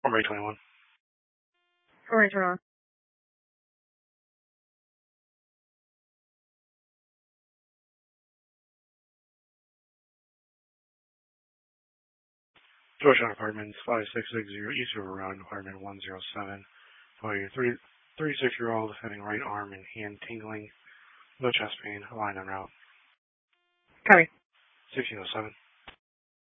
Ray 21. Ray 21. Georgetown Apartments, 5660 East River Road, Apartment 107. For your 36-year-old having right arm and hand tingling, low chest pain, line en route. Copy. 1607.